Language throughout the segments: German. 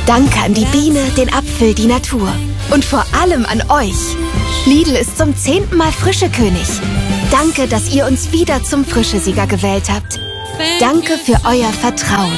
Danke an die Biene, den Apfel, die Natur. Und vor allem an euch. Lidl ist zum 10. Mal Frischekönig. Danke, dass ihr uns wieder zum Frischesieger gewählt habt. Danke für euer Vertrauen.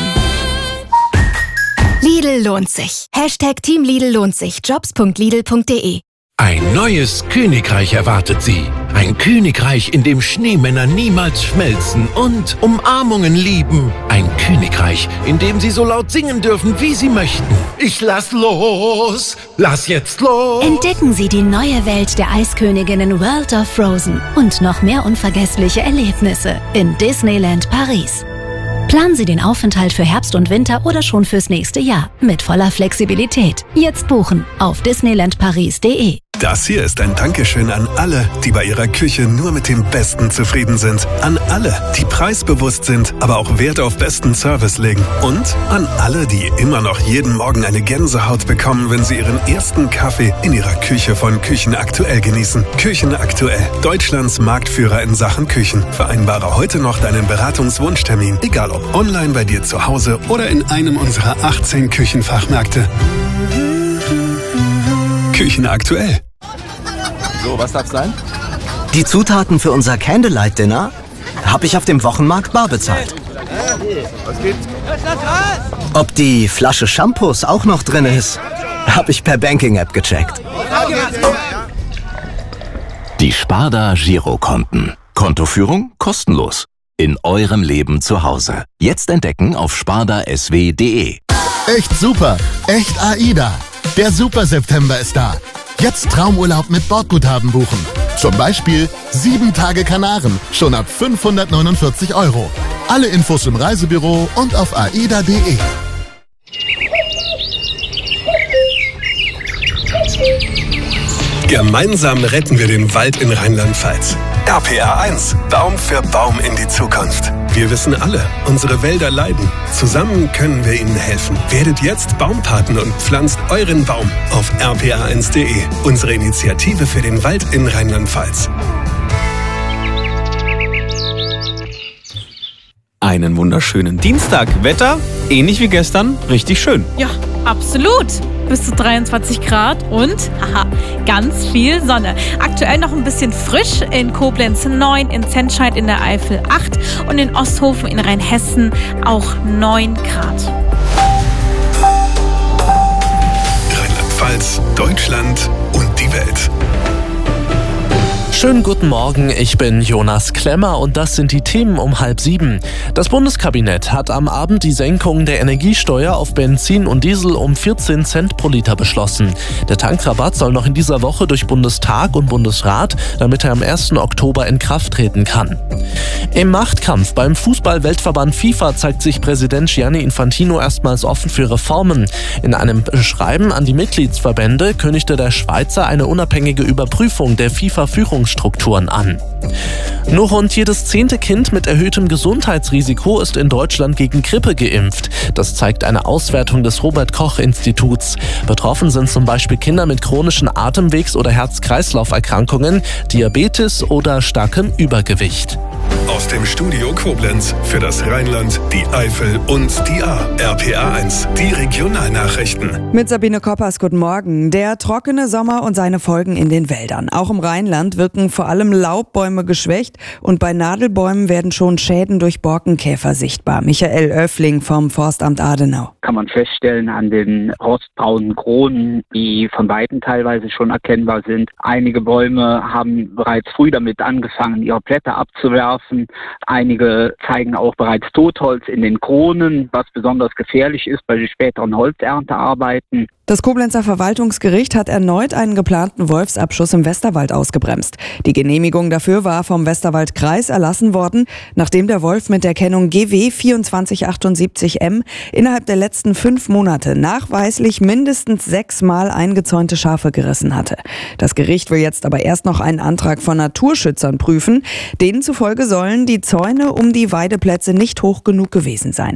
Lidl lohnt sich. Team Lidl lohnt sich. Jobs.lidl.de. Ein neues Königreich erwartet Sie. Ein Königreich, in dem Schneemänner niemals schmelzen und Umarmungen lieben. Ein Königreich, in dem Sie so laut singen dürfen, wie Sie möchten. Ich lass los! Lass jetzt los! Entdecken Sie die neue Welt der Eisköniginnen World of Frozen und noch mehr unvergessliche Erlebnisse in Disneyland Paris. Planen Sie den Aufenthalt für Herbst und Winter oder schon fürs nächste Jahr mit voller Flexibilität. Jetzt buchen auf disneylandparis.de. Das hier ist ein Dankeschön an alle, die bei ihrer Küche nur mit dem Besten zufrieden sind. An alle, die preisbewusst sind, aber auch Wert auf besten Service legen. Und an alle, die immer noch jeden Morgen eine Gänsehaut bekommen, wenn sie ihren ersten Kaffee in ihrer Küche von Küchen Aktuell genießen. Küchen Aktuell, Deutschlands Marktführer in Sachen Küchen. Vereinbare heute noch deinen Beratungswunschtermin, egal ob online bei dir zu Hause oder in einem unserer 18 Küchenfachmärkte. Küchen Aktuell. So, was darf's sein? Die Zutaten für unser Candlelight-Dinner habe ich auf dem Wochenmarkt bar bezahlt. Was gibt's? Ob die Flasche Shampoos auch noch drin ist, habe ich per Banking-App gecheckt. Die Sparda Girokonten. Kontoführung kostenlos. In eurem Leben zu Hause. Jetzt entdecken auf spardasw.de. Echt super, echt AIDA. Der Super September ist da. Jetzt Traumurlaub mit Bordguthaben buchen. Zum Beispiel 7 Tage Kanaren, schon ab 549 €. Alle Infos im Reisebüro und auf aida.de. Gemeinsam retten wir den Wald in Rheinland-Pfalz. RPR 1, Baum für Baum in die Zukunft. Wir wissen alle, unsere Wälder leiden. Zusammen können wir ihnen helfen. Werdet jetzt Baumpaten und pflanzt euren Baum auf rpr1.de. Unsere Initiative für den Wald in Rheinland-Pfalz. Einen wunderschönen Dienstag. Wetter, ähnlich wie gestern, richtig schön. Ja, absolut. Bis zu 23 Grad und, ganz viel Sonne. Aktuell noch ein bisschen frisch, in Koblenz 9, in Zentscheid in der Eifel 8 und in Osthofen in Rheinhessen auch 9 Grad. Rheinland-Pfalz, Deutschland und die Welt. Schönen guten Morgen, ich bin Jonas Klemmer und das sind die Themen um 6:30. Das Bundeskabinett hat am Abend die Senkung der Energiesteuer auf Benzin und Diesel um 14 Cent pro Liter beschlossen. Der Tankrabatt soll noch in dieser Woche durch Bundestag und Bundesrat, damit er am 1. Oktober in Kraft treten kann. Im Machtkampf beim Fußball-Weltverband FIFA zeigt sich Präsident Gianni Infantino erstmals offen für Reformen. In einem Schreiben an die Mitgliedsverbände kündigte der Schweizer eine unabhängige Überprüfung der FIFA-Führungsstrukturen an. Nur rund jedes 10. Kind mit erhöhtem Gesundheitsrisiko ist in Deutschland gegen Grippe geimpft. Das zeigt eine Auswertung des Robert-Koch-Instituts. Betroffen sind zum Beispiel Kinder mit chronischen Atemwegs- oder Herz-Kreislauf-Erkrankungen, Diabetes oder starkem Übergewicht. Aus dem Studio Koblenz für das Rheinland, die Eifel und die A. RPR 1, die Regionalnachrichten. Mit Sabine Koppers, guten Morgen. Der trockene Sommer und seine Folgen in den Wäldern. Auch im Rheinland wirken vor allem Laubbäume geschwächt und bei Nadelbäumen werden schon Schäden durch Borkenkäfer sichtbar. Michael Oeffling vom Forstamt Adenau. Kann man feststellen an den rostbraunen Kronen, die von Weitem teilweise schon erkennbar sind. Einige Bäume haben bereits früh damit angefangen, ihre Blätter abzuwerfen. Einige zeigen auch bereits Totholz in den Kronen, was besonders gefährlich ist bei den späteren Holzerntearbeiten. Das Koblenzer Verwaltungsgericht hat erneut einen geplanten Wolfsabschuss im Westerwald ausgebremst. Die Genehmigung dafür war vom Westerwaldkreis erlassen worden, nachdem der Wolf mit der Kennung GW 2478M innerhalb der letzten 5 Monate nachweislich mindestens 6 Mal eingezäunte Schafe gerissen hatte. Das Gericht will jetzt aber erst noch einen Antrag von Naturschützern prüfen. Denen zufolge sollen die Zäune um die Weideplätze nicht hoch genug gewesen sein.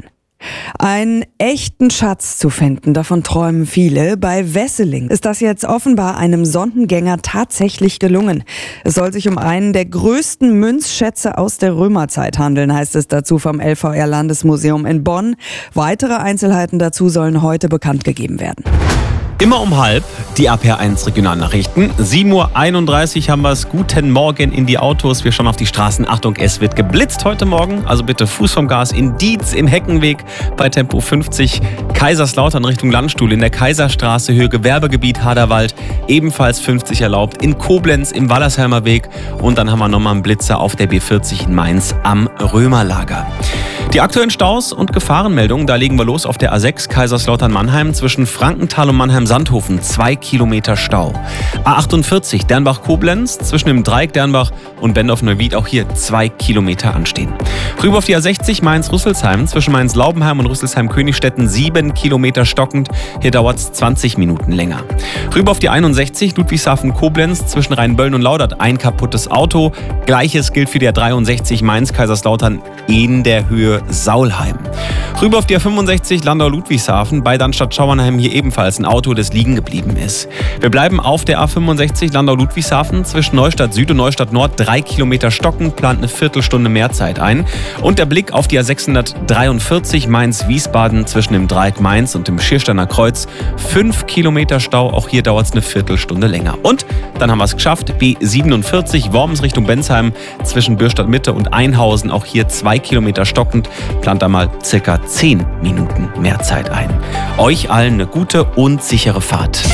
Einen echten Schatz zu finden, davon träumen viele. Bei Wesseling ist das jetzt offenbar einem Sondengänger tatsächlich gelungen. Es soll sich um einen der größten Münzschätze aus der Römerzeit handeln, heißt es dazu vom LVR-Landesmuseum in Bonn. Weitere Einzelheiten dazu sollen heute bekannt gegeben werden. Immer um 12:30 die RPR1 Regionalnachrichten. 7:31 haben wir es. Guten Morgen in die Autos. Wir schauen auf die Straßen. Achtung, es wird geblitzt heute Morgen. Also bitte Fuß vom Gas in Dietz im Heckenweg bei Tempo 50. Kaiserslautern Richtung Landstuhl in der Kaiserstraße, Höhe Gewerbegebiet Haderwald. Ebenfalls 50 erlaubt. In Koblenz im Wallersheimer Weg. Und dann haben wir nochmal einen Blitzer auf der B40 in Mainz am Römerlager. Die aktuellen Staus und Gefahrenmeldungen, da legen wir los auf der A6 Kaiserslautern-Mannheim zwischen Frankenthal und Mannheim-Sandhofen, 2 Kilometer Stau. A48 Dernbach-Koblenz zwischen dem Dreieck Dernbach und Bendorf-Neuwied, auch hier 2 Kilometer anstehen. Rüber auf die A60 Mainz-Rüsselsheim zwischen Mainz-Laubenheim und Rüsselsheim-Königstetten, 7 Kilometer stockend, hier dauert es 20 Minuten länger. Rüber auf die 61 Ludwigshafen-Koblenz zwischen Rheinböllen und Laudert, ein kaputtes Auto. Gleiches gilt für die A63 Mainz-Kaiserslautern in der Höhe Saulheim. Rüber auf die A65 Landau-Ludwigshafen, bei Darmstadt-Schauernheim hier ebenfalls ein Auto, das liegen geblieben ist. Wir bleiben auf der A65 Landau-Ludwigshafen zwischen Neustadt Süd und Neustadt Nord, 3 Kilometer stockend, plant eine Viertelstunde mehr Zeit ein. Und der Blick auf die A643 Mainz-Wiesbaden zwischen dem Dreieck Mainz und dem Schiersteiner Kreuz, 5 Kilometer Stau, auch hier dauert es eine Viertelstunde länger. Und dann haben wir es geschafft, B47 Worms Richtung Bensheim zwischen Bürstadt Mitte und Einhausen, auch hier 2 Kilometer stockend, plant da mal circa 10 Minuten mehr Zeit ein. Euch allen eine gute und sichere Fahrt.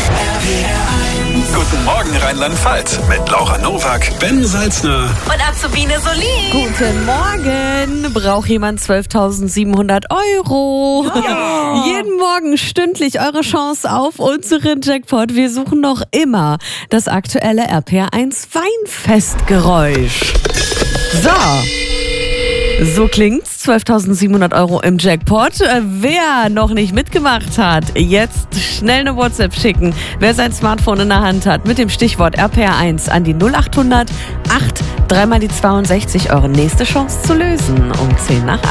Guten Morgen Rheinland-Pfalz mit Laura Nowak, Ben Salzner und Azubine Solin. Guten Morgen. Braucht jemand 12.700 €? Ja. Jeden Morgen stündlich eure Chance auf unseren Jackpot. Wir suchen noch immer das aktuelle RPR1 Weinfestgeräusch. So klingt's. 12.700 € im Jackpot. Wer noch nicht mitgemacht hat, jetzt schnell eine WhatsApp schicken. Wer sein Smartphone in der Hand hat, mit dem Stichwort RPR1 an die 0800 8 3 mal die 62. Eure nächste Chance zu lösen um 10 nach 8.